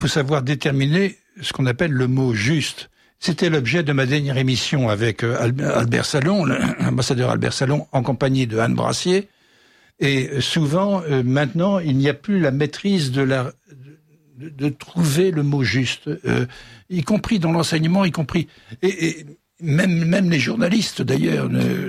faut savoir déterminer ce qu'on appelle le mot juste. C'était l'objet de ma dernière émission avec Albert Salon, l'ambassadeur Albert Salon, en compagnie de Anne Brassier. Et souvent, maintenant, il n'y a plus la maîtrise de trouver le mot juste, y compris dans l'enseignement, y compris et même les journalistes d'ailleurs.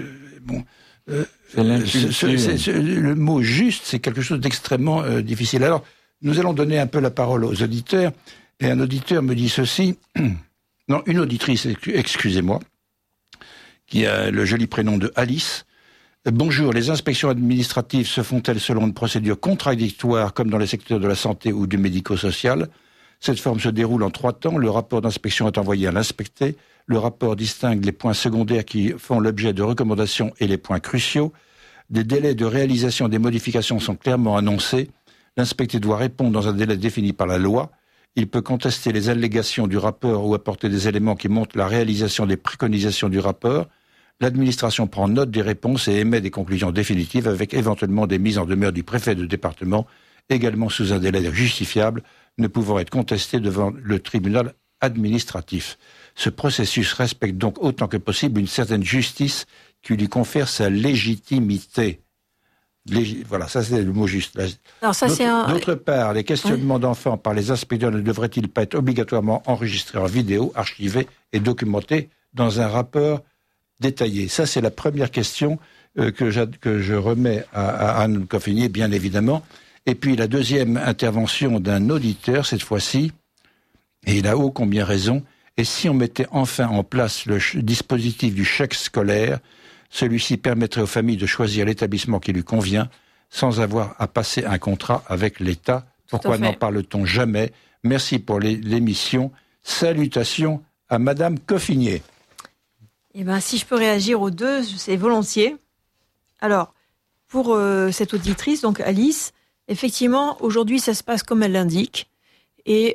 Le mot juste, c'est quelque chose d'extrêmement difficile. Alors, nous allons donner un peu la parole aux auditeurs. Et un auditeur me dit ceci. Non, une auditrice, excusez-moi, qui a le joli prénom de Alice. Bonjour, les inspections administratives se font-elles selon une procédure contradictoire comme dans les secteurs de la santé ou du médico-social? Cette forme se déroule en 3 temps. Le rapport d'inspection est envoyé à l'inspecté. Le rapport distingue les points secondaires qui font l'objet de recommandations et les points cruciaux. Des délais de réalisation des modifications sont clairement annoncés. L'inspecté doit répondre dans un délai défini par la loi. Il peut contester les allégations du rapport ou apporter des éléments qui montrent la réalisation des préconisations du rapport. L'administration prend note des réponses et émet des conclusions définitives avec éventuellement des mises en demeure du préfet de département, également sous un délai justifiable, ne pouvant être contesté devant le tribunal administratif. Ce processus respecte donc autant que possible une certaine justice qui lui confère sa légitimité. Voilà, ça c'est le mot juste. Alors ça, D'autre part, les questionnements d'enfants par les inspecteurs ne devraient-ils pas être obligatoirement enregistrés en vidéo, archivés et documentés dans un rapport détaillé? Ça, c'est la première question que je remets à Anne Coffinier, bien évidemment. Et puis la deuxième intervention d'un auditeur, cette fois-ci, et il a ô combien raison, et si on mettait enfin en place le dispositif du chèque scolaire, celui-ci permettrait aux familles de choisir l'établissement qui lui convient, sans avoir à passer un contrat avec l'État. Pourquoi n'en parle-t-on jamais? Merci pour l'émission. Salutations à Madame Coffinier. Eh bien, si je peux réagir aux deux, c'est volontiers. Alors, pour cette auditrice, donc Alice, effectivement, aujourd'hui, ça se passe comme elle l'indique. Et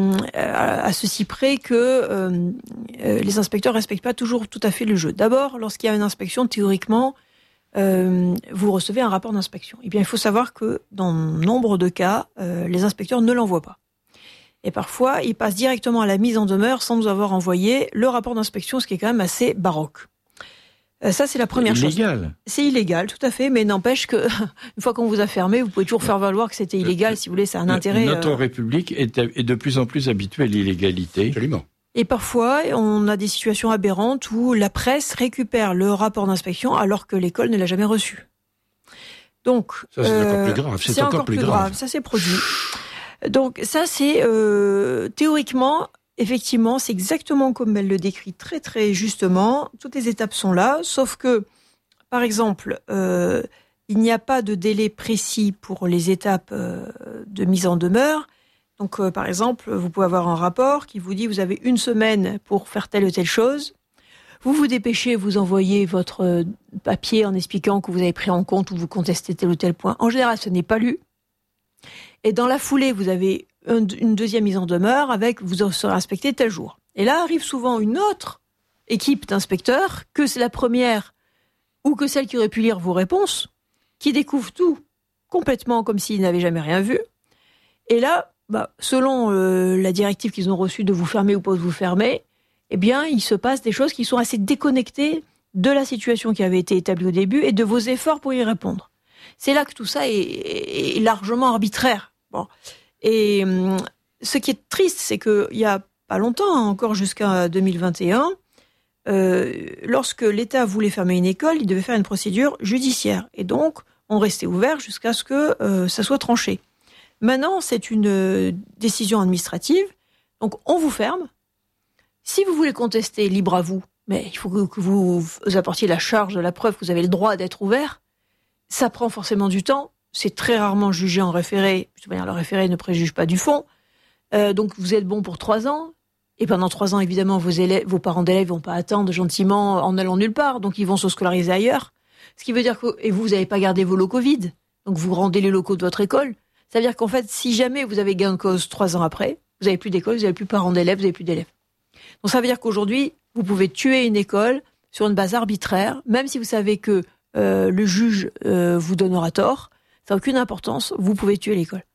à ceci près que les inspecteurs ne respectent pas toujours tout à fait le jeu. D'abord, lorsqu'il y a une inspection, théoriquement, vous recevez un rapport d'inspection. Eh bien, il faut savoir que dans nombre de cas, les inspecteurs ne l'envoient pas. Et parfois, ils passent directement à la mise en demeure sans nous avoir envoyé le rapport d'inspection, ce qui est quand même assez baroque. Ça, c'est la première chose. C'est illégal. C'est illégal, tout à fait, mais n'empêche que une fois qu'on vous a fermé, vous pouvez toujours faire valoir que c'était illégal, si vous voulez, c'est un intérêt. Notre République est de plus en plus habituée à l'illégalité. Absolument. Et parfois, on a des situations aberrantes où la presse récupère le rapport d'inspection alors que l'école ne l'a jamais reçu. Donc, ça, c'est encore plus grave. C'est encore plus grave. Ça s'est produit. Donc, ça, c'est théoriquement... Effectivement, c'est exactement comme elle le décrit très très justement. Toutes les étapes sont là, sauf que, par exemple, il n'y a pas de délai précis pour les étapes de mise en demeure. Donc, par exemple, vous pouvez avoir un rapport qui vous dit vous avez 1 semaine pour faire telle ou telle chose. Vous vous dépêchez, vous envoyez votre papier en expliquant que vous avez pris en compte ou vous contestez tel ou tel point. En général, ce n'est pas lu. Et dans la foulée, vous avez une deuxième mise en demeure avec vous serez inspecté tel jour. Et là arrive souvent une autre équipe d'inspecteurs, que c'est la première ou que celle qui aurait pu lire vos réponses, qui découvre tout complètement comme s'ils n'avaient jamais rien vu. Et là, selon la directive qu'ils ont reçue de vous fermer ou pas de vous fermer, eh bien, il se passe des choses qui sont assez déconnectées de la situation qui avait été établie au début et de vos efforts pour y répondre. C'est là que tout ça est largement arbitraire. Bon. Et ce qui est triste, c'est qu'il y a pas longtemps, encore jusqu'à 2021, lorsque l'État voulait fermer une école, il devait faire une procédure judiciaire. Et donc, on restait ouvert jusqu'à ce que ça soit tranché. Maintenant, c'est une décision administrative. Donc, on vous ferme. Si vous voulez contester, libre à vous. Mais il faut que vous apportiez la charge de la preuve que vous avez le droit d'être ouvert. Ça prend forcément du temps. C'est très rarement jugé en référé. De toute manière, le référé ne préjuge pas du fond. Donc, vous êtes bon pour 3 ans. Et pendant 3 ans, évidemment, vos parents d'élèves vont pas attendre gentiment en allant nulle part. Donc, ils vont se scolariser ailleurs. Ce qui veut dire que vous n'avez pas gardé vos locaux vides. Donc, vous rendez les locaux de votre école. Ça veut dire qu'en fait, si jamais vous avez gain de cause 3 ans après, vous n'avez plus d'école, vous n'avez plus parents d'élèves, vous n'avez plus d'élèves. Donc, ça veut dire qu'aujourd'hui, vous pouvez tuer une école sur une base arbitraire, même si vous savez que le juge vous donnera tort. Ça n'a aucune importance, vous pouvez tuer l'école.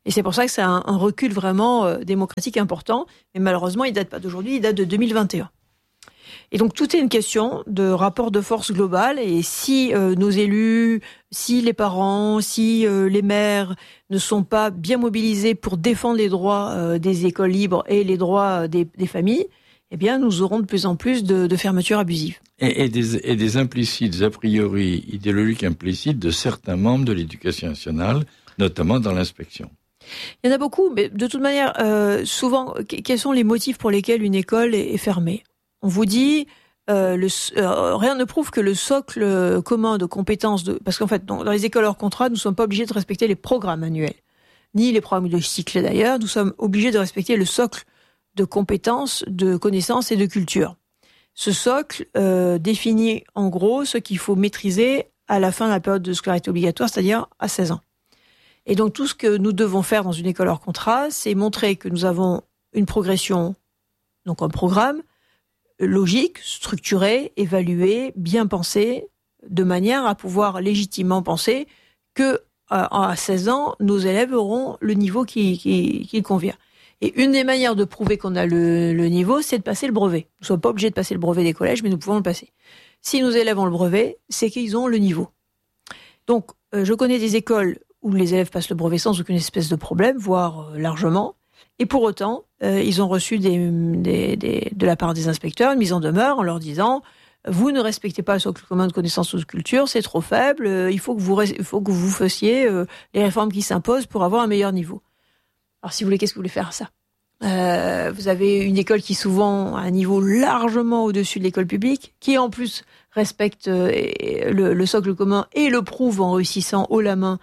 Et c'est pour ça que c'est un recul vraiment démocratique important. Mais malheureusement, il date pas d'aujourd'hui, il date de 2021. Et donc, tout est une question de rapport de force global. Et si nos élus, si les parents, si les maires ne sont pas bien mobilisés pour défendre les droits des écoles libres et les droits des familles, eh bien, nous aurons de plus en plus de fermetures abusives. Et des implicites, a priori idéologiques implicites de certains membres de l'éducation nationale, notamment dans l'inspection. Il y en a beaucoup, mais de toute manière, souvent, quels sont les motifs pour lesquels une école est fermée ? On vous dit, rien ne prouve que le socle commun de compétences, parce qu'en fait, dans les écoles hors contrat, nous ne sommes pas obligés de respecter les programmes annuels, ni les programmes de cycle d'ailleurs, nous sommes obligés de respecter le socle de compétences, de connaissances et de culture. Ce socle définit en gros ce qu'il faut maîtriser à la fin de la période de scolarité obligatoire, c'est-à-dire à 16 ans. Et donc tout ce que nous devons faire dans une école hors contrat, c'est montrer que nous avons une progression, donc un programme logique, structuré, évalué, bien pensé, de manière à pouvoir légitimement penser que à 16 ans, nos élèves auront le niveau qui convient. Et une des manières de prouver qu'on a le niveau, c'est de passer le brevet. Nous ne sommes pas obligés de passer le brevet des collèges, mais nous pouvons le passer. Si nos élèves ont le brevet, c'est qu'ils ont le niveau. Donc, je connais des écoles où les élèves passent le brevet sans aucune espèce de problème, voire largement. Et pour autant, ils ont reçu de la part des inspecteurs une mise en demeure en leur disant « Vous ne respectez pas le socle commun de connaissances ou de culture, c'est trop faible, il faut que vous fassiez les réformes qui s'imposent pour avoir un meilleur niveau. » Alors si vous voulez, qu'est-ce que vous voulez faire à ça ? Vous avez une école qui souvent a un niveau largement au-dessus de l'école publique, qui en plus respecte le socle commun et le prouve en réussissant haut la main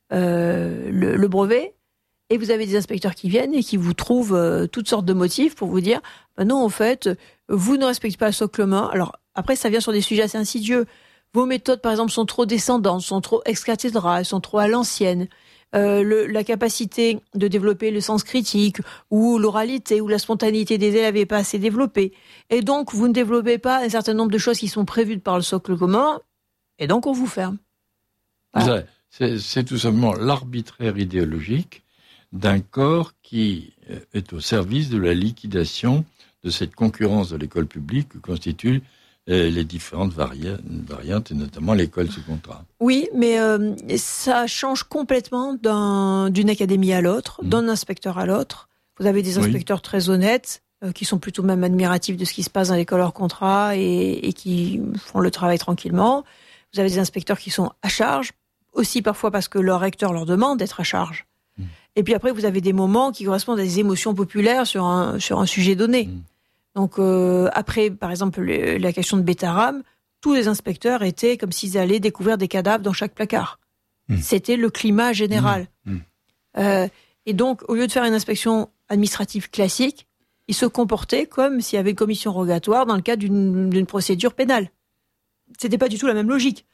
le brevet, et vous avez des inspecteurs qui viennent et qui vous trouvent toutes sortes de motifs pour vous dire non, en fait, vous ne respectez pas le socle commun. Alors après, ça vient sur des sujets assez insidieux. Vos méthodes, par exemple, sont trop descendantes, sont trop ex-cathédrales, sont trop à l'ancienne. La capacité de développer le sens critique ou l'oralité ou la spontanéité des élèves n'est pas assez développée. Et donc, vous ne développez pas un certain nombre de choses qui sont prévues par le socle commun, et donc on vous ferme. Voilà. C'est tout simplement l'arbitraire idéologique d'un corps qui est au service de la liquidation de cette concurrence de l'école publique que constituent les différentes variantes, et notamment l'école sous contrat. Oui, mais ça change complètement d'une académie à l'autre, d'un inspecteur à l'autre. Vous avez des inspecteurs très honnêtes, qui sont plutôt même admiratifs de ce qui se passe dans l'école hors contrat et qui font le travail tranquillement. Vous avez des inspecteurs qui sont à charge, aussi parfois parce que leur recteur leur demande d'être à charge. Et puis après, vous avez des moments qui correspondent à des émotions populaires sur un sujet donné. Donc après, par exemple, la question de Betaram, tous les inspecteurs étaient comme s'ils allaient découvrir des cadavres dans chaque placard. C'était le climat général. Et donc, au lieu de faire une inspection administrative classique, ils se comportaient comme s'il y avait une commission rogatoire dans le cadre d'une procédure pénale. C'était pas du tout la même logique.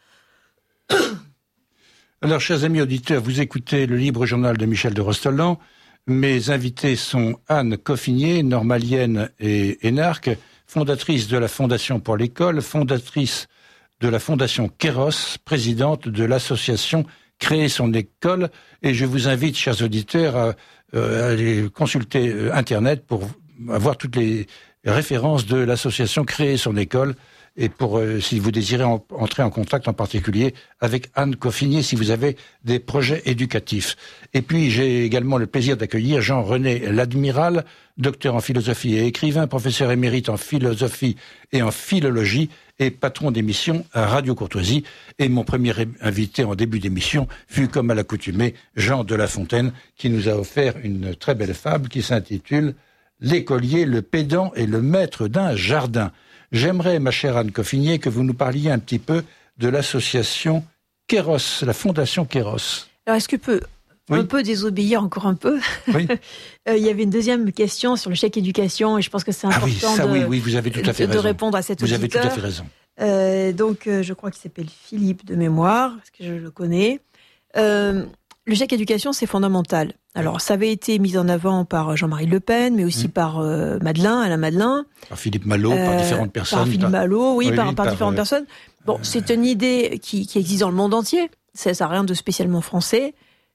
Alors, chers amis auditeurs, vous écoutez le Libre Journal de Michel de Rostolan. Mes invités sont Anne Coffinier, normalienne et énarque, fondatrice de la Fondation pour l'école, fondatrice de la Fondation Kéros, présidente de l'association Créer son école. Et je vous invite, chers auditeurs, à aller consulter Internet pour avoir toutes les références de l'association Créer son école. Et si vous désirez entrer en contact en particulier avec Anne Coffinier, si vous avez des projets éducatifs. Et puis, j'ai également le plaisir d'accueillir Jean-René Ladmiral, docteur en philosophie et écrivain, professeur émérite en philosophie et en philologie, et patron d'émission à Radio Courtoisie. Et mon premier invité en début d'émission fut, comme à l'accoutumée, Jean de La Fontaine, qui nous a offert une très belle fable qui s'intitule « L'écolier, le pédant et le maître d'un jardin ». J'aimerais, ma chère Anne Coffinier, que vous nous parliez un petit peu de l'association Kéros, la Fondation Kéros. Alors, est-ce que on peut désobéir encore un peu ? Oui. Il y avait une deuxième question sur le chèque éducation, et je pense que c'est important vous avez tout à fait de répondre à cet auditeur. Vous avez tout à fait raison. Donc, je crois qu'il s'appelle Philippe de mémoire, parce que je le connais. Le chèque éducation, c'est fondamental. Alors, ça avait été mis en avant par Jean-Marie Le Pen, mais aussi par Alain Madelin. Par Philippe Malo, par différentes personnes. Par Philippe Malo, par différentes personnes. Bon, c'est une idée qui existe dans le monde entier. Ça n'a rien de spécialement français.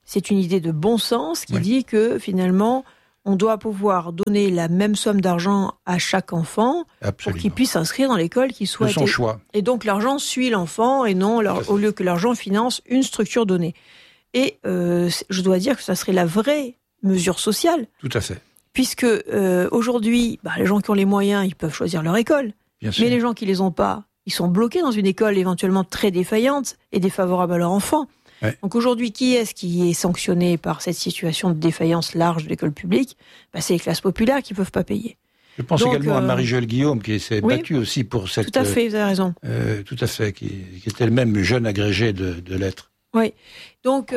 c'est une idée de bon sens qui dit que finalement, on doit pouvoir donner la même somme d'argent à chaque enfant pour qu'il puisse s'inscrire dans l'école qu'il souhaite. De son choix. Et donc l'argent suit l'enfant et non, au lieu que l'argent finance une structure donnée. Et je dois dire que ça serait la vraie mesure sociale. Tout à fait. Puisque aujourd'hui, les gens qui ont les moyens, ils peuvent choisir leur école. Bien sûr. Mais les gens qui les ont pas, ils sont bloqués dans une école éventuellement très défaillante et défavorable à leur enfant. Ouais. Donc aujourd'hui, qui est sanctionné par cette situation de défaillance large de l'école publique ? C'est les classes populaires qui ne peuvent pas payer. Je pense également à Marie-Joëlle Guillaume, qui s'est battue aussi pour cette... Tout à fait, vous avez raison. Tout à fait, qui est elle-même jeune agrégée de lettres. Oui, donc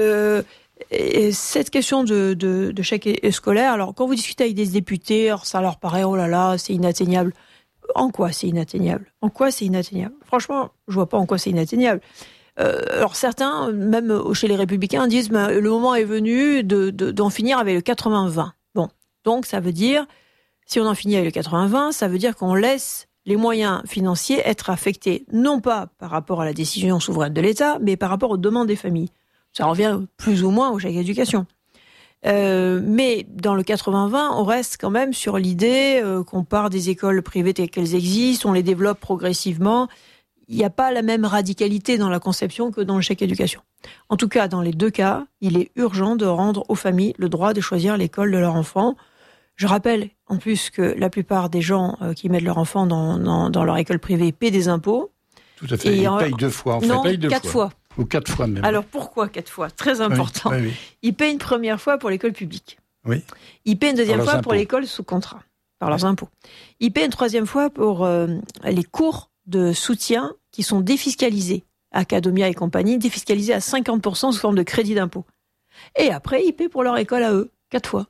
cette question de chèque scolaire, alors quand vous discutez avec des députés, alors ça leur paraît, oh là là, c'est inatteignable. En quoi c'est inatteignable ? Franchement, je vois pas en quoi c'est inatteignable. Alors certains, même chez les Républicains, disent le moment est venu d'en finir avec le 80-20. Bon, donc ça veut dire, si on en finit avec le 80-20, ça veut dire qu'on laisse les moyens financiers être affectés, non pas par rapport à la décision souveraine de l'État, mais par rapport aux demandes des familles. Ça revient plus ou moins au chèque éducation. Mais dans le 80-20, on reste quand même sur l'idée qu'on part des écoles privées telles qu'elles existent, on les développe progressivement. Il n'y a pas la même radicalité dans la conception que dans le chèque éducation. En tout cas, dans les deux cas, il est urgent de rendre aux familles le droit de choisir l'école de leur enfant. Je rappelle en plus que la plupart des gens qui mettent leur enfant dans leur école privée paient des impôts. Tout à fait. Ils payent 2 fois, en fait. Non, 4 fois. Ou 4 fois même. Alors pourquoi 4 fois ? Très important. Oui. Ils payent une première fois pour l'école publique. Oui. Ils payent une deuxième fois pour l'école sous contrat, par leurs impôts. Ils payent une troisième fois pour les cours de soutien qui sont défiscalisés, Academia et compagnie, défiscalisés à 50% sous forme de crédit d'impôt. Et après, ils paient pour leur école à eux, 4 fois.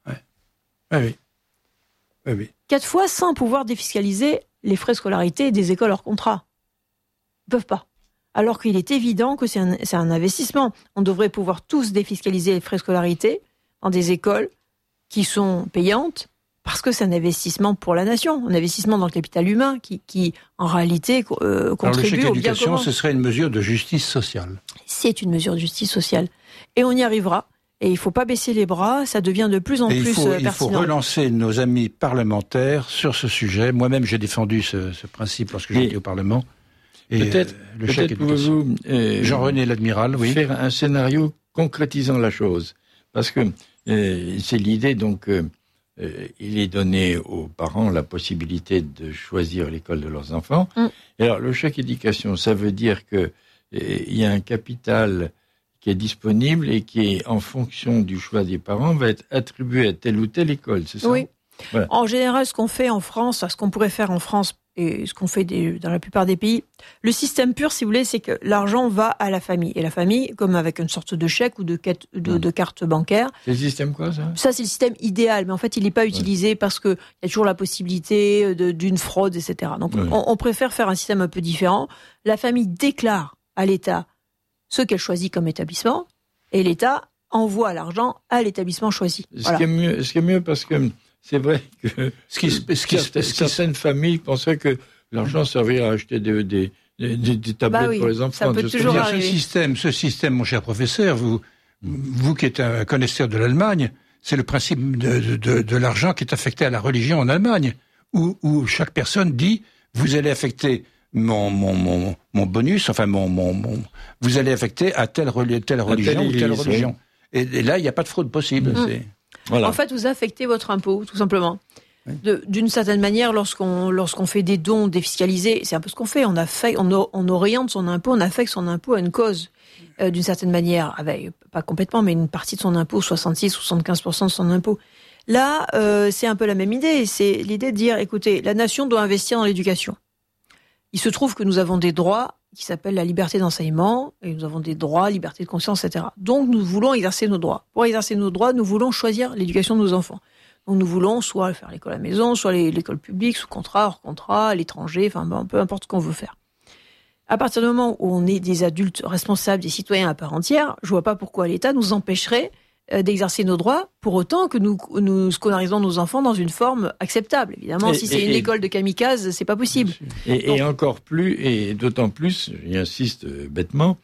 Oui. 4 fois sans pouvoir défiscaliser les frais de scolarité des écoles hors contrat. Ils peuvent pas. Alors qu'il est évident que c'est un investissement. On devrait pouvoir tous défiscaliser les frais de scolarité dans des écoles qui sont payantes, parce que c'est un investissement pour la nation, un investissement dans le capital humain qui en réalité, contribue au bien commun. Le chèque éducation, ce serait une mesure de justice sociale. C'est une mesure de justice sociale. Et on y arrivera. Et il ne faut pas baisser les bras, ça devient de plus en plus pertinent. Il faut relancer nos amis parlementaires sur ce sujet. Moi-même, j'ai défendu ce principe lorsque j'étais au Parlement. Et peut-être pouvez-vous, Jean-René l'Admiral, faire un scénario concrétisant la chose. Parce que c'est l'idée, donc, il est donné aux parents la possibilité de choisir l'école de leurs enfants. Et alors, le chèque éducation, ça veut dire que il y a un capital qui est disponible et qui, en fonction du choix des parents, va être attribué à telle ou telle école, c'est ça ? Oui. Voilà. En général, ce qu'on fait en France, ce qu'on pourrait faire en France et ce qu'on fait dans la plupart des pays, le système pur, si vous voulez, c'est que l'argent va à la famille. Et la famille, comme avec une sorte de chèque ou de carte bancaire. C'est le système quoi, ça ? Ça, c'est le système idéal, mais en fait, il n'est pas utilisé parce qu'il y a toujours la possibilité d'une fraude, etc. Donc, on préfère faire un système un peu différent. La famille déclare à l'État ce qu'elle choisit comme établissement, et l'État envoie l'argent à l'établissement choisi. Ce qui est mieux parce que c'est vrai que certaines familles pensaient que l'argent servirait à acheter des tablettes pour les enfants. Ça peut toujours arriver. Ce système, mon cher professeur, vous qui êtes un connaisseur de l'Allemagne, c'est le principe de l'argent qui est affecté à la religion en Allemagne, où chaque personne dit vous allez affecter mon bonus, enfin vous allez affecter à telle religion ou telle religion. Et là, il n'y a pas de fraude possible. Voilà. En fait, vous affectez votre impôt, tout simplement. Oui. D'une certaine manière, lorsqu'on fait des dons défiscalisés, c'est un peu ce qu'on fait. On oriente son impôt, on affecte son impôt à une cause, d'une certaine manière, avec pas complètement, mais une partie de son impôt, 66-75% de son impôt. Là, c'est un peu la même idée. C'est l'idée de dire, écoutez, la nation doit investir dans l'éducation. Il se trouve que nous avons des droits qui s'appellent la liberté d'enseignement, et nous avons des droits, liberté de conscience, etc. Donc, nous voulons exercer nos droits. Pour exercer nos droits, nous voulons choisir l'éducation de nos enfants. Donc, nous voulons soit faire l'école à la maison, soit l'école publique, sous contrat, hors contrat, à l'étranger, enfin, peu importe ce qu'on veut faire. À partir du moment où on est des adultes responsables, des citoyens à part entière, je vois pas pourquoi l'État nous empêcherait d'exercer nos droits, pour autant que nous scolarisons nos enfants dans une forme acceptable. Évidemment, si c'est une école de kamikazes, c'est pas possible. Et encore plus, et d'autant plus, j'insiste bêtement,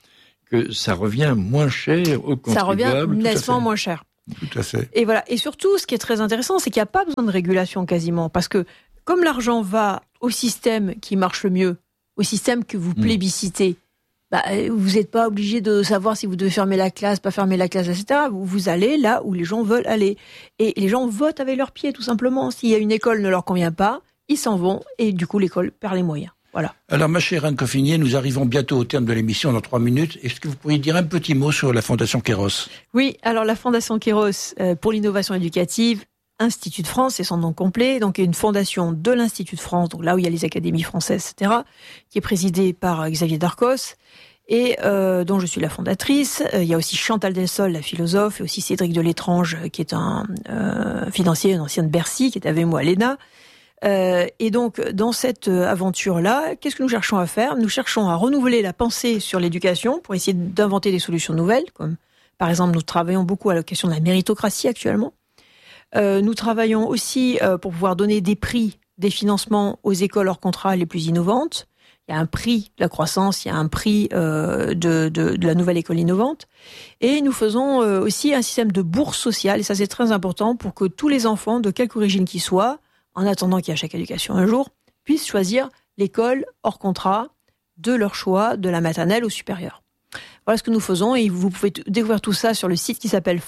que ça revient moins cher aux contribuables. Ça revient nettement moins cher. Tout à fait. Et voilà. Et surtout, ce qui est très intéressant, c'est qu'il n'y a pas besoin de régulation quasiment. Parce que comme l'argent va au système qui marche le mieux, au système que vous plébiscitez, vous n'êtes pas obligé de savoir si vous devez fermer la classe, pas fermer la classe, etc. Vous allez là où les gens veulent aller. Et les gens votent avec leurs pieds, tout simplement. S'il y a une école qui ne leur convient pas, ils s'en vont. Et du coup, l'école perd les moyens. Voilà. Alors, ma chère Anne Coffinier, nous arrivons bientôt au terme de l'émission dans 3 minutes. Est-ce que vous pourriez dire un petit mot sur la Fondation Kéros ? Oui, alors la Fondation Kéros pour l'innovation éducative, Institut de France, c'est son nom complet, donc une fondation de l'Institut de France, donc là où il y a les académies françaises, etc., qui est présidée par Xavier Darcos, et dont je suis la fondatrice. Il y a aussi Chantal Delsol, la philosophe, et aussi Cédric Delétrange, qui est un financier, un ancien de Bercy, qui est avec moi à l'ENA. Et donc, dans cette aventure-là, qu'est-ce que nous cherchons à faire ? Nous cherchons à renouveler la pensée sur l'éducation pour essayer d'inventer des solutions nouvelles, comme par exemple, nous travaillons beaucoup à la question de la méritocratie actuellement. Nous travaillons aussi pour pouvoir donner des prix, des financements aux écoles hors contrat les plus innovantes. Il y a un prix de la croissance, il y a un prix de la nouvelle école innovante. Et nous faisons aussi un système de bourse sociale, et ça c'est très important, pour que tous les enfants, de quelque origine qu'ils soient, en attendant qu'il y ait Chèque Éducation un jour, puissent choisir l'école hors contrat de leur choix, de la maternelle au supérieur. Voilà ce que nous faisons, et vous pouvez découvrir tout ça sur le site qui s'appelle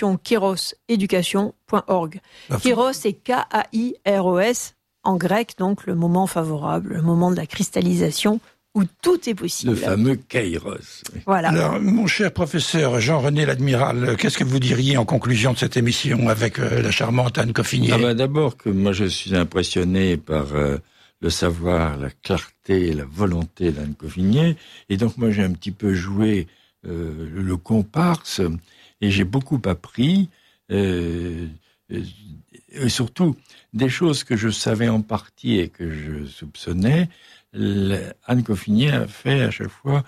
fondationkéroseducation.org. Kéros, c'est K-A-I-R-O-S, en grec, donc le moment favorable, le moment de la cristallisation, où tout est possible. Le fameux Kairos. Voilà. Alors, mon cher professeur Jean-René Ladmiral, qu'est-ce que vous diriez en conclusion de cette émission avec la charmante Anne Coffinier ? D'abord que moi je suis impressionné par le savoir, la clarté, la volonté d'Anne Coffinier, et donc moi j'ai un petit peu joué le comparse, et j'ai beaucoup appris, et surtout des choses que je savais en partie et que je soupçonnais. Anne Coffinier a fait à chaque fois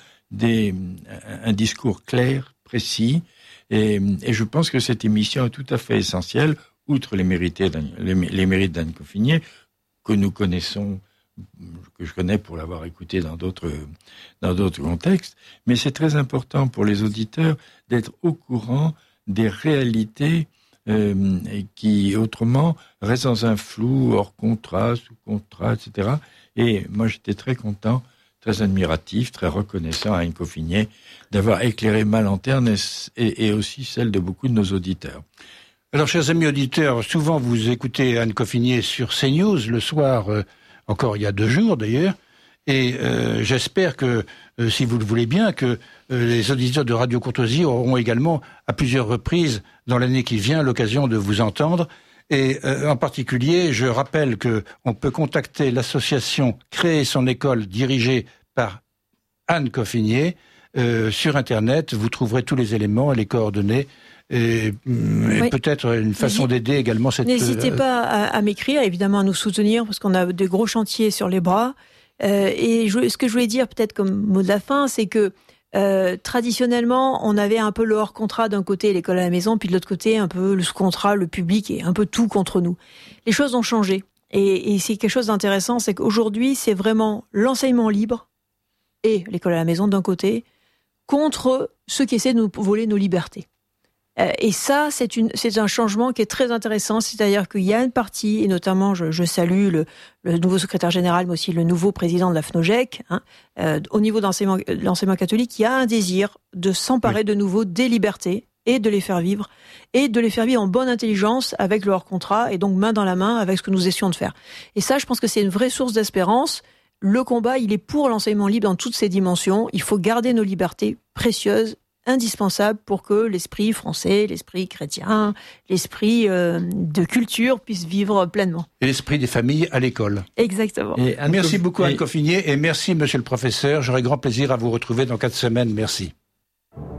un discours clair, précis, et je pense que cette émission est tout à fait essentielle, outre les mérites d'Anne Coffinier, que nous connaissons, que je connais pour l'avoir écouté dans d'autres contextes, mais c'est très important pour les auditeurs d'être au courant des réalités qui autrement restent dans un flou, hors contrat, sous contrat, etc. Et moi j'étais très content, très admiratif, très reconnaissant à Anne Coffinier d'avoir éclairé ma lanterne et aussi celle de beaucoup de nos auditeurs. Alors, chers amis auditeurs, souvent vous écoutez Anne Coffinier sur CNews le soir, encore il y a 2 jours d'ailleurs, et j'espère que, si vous le voulez bien, que les auditeurs de Radio Courtoisie auront également, à plusieurs reprises dans l'année qui vient, l'occasion de vous entendre. Et en particulier, je rappelle que on peut contacter l'association Créer son école, dirigée par Anne Coffinier, sur Internet. Vous trouverez tous les éléments et les coordonnées. Et oui. Peut-être une façon d'aider également cette... N'hésitez pas à m'écrire, évidemment à nous soutenir, parce qu'on a de gros chantiers sur les bras. Et ce que je voulais dire peut-être comme mot de la fin, c'est que traditionnellement, on avait un peu le hors-contrat d'un côté, l'école à la maison, puis de l'autre côté, un peu le sous-contrat, le public, et un peu tout contre nous. Les choses ont changé. Et c'est quelque chose d'intéressant, c'est qu'aujourd'hui, c'est vraiment l'enseignement libre et l'école à la maison d'un côté, contre ceux qui essaient de nous voler nos libertés. Et ça, c'est un changement qui est très intéressant. C'est-à-dire qu'il y a une partie, et notamment, je salue le nouveau secrétaire général, mais aussi le nouveau président de la FNOGEC, au niveau de l'enseignement catholique, il y a un désir de s'emparer de nouveau des libertés et de les faire vivre, en bonne intelligence avec le hors-contrat, et donc main dans la main avec ce que nous essayons de faire. Et ça, je pense que c'est une vraie source d'espérance. Le combat, il est pour l'enseignement libre dans toutes ses dimensions. Il faut garder nos libertés précieuses, indispensable pour que l'esprit français, l'esprit chrétien, l'esprit de culture puisse vivre pleinement. Et l'esprit des familles à l'école. Exactement. Merci beaucoup Anne Coffinier et merci monsieur le professeur. J'aurai grand plaisir à vous retrouver dans 4 semaines. Merci.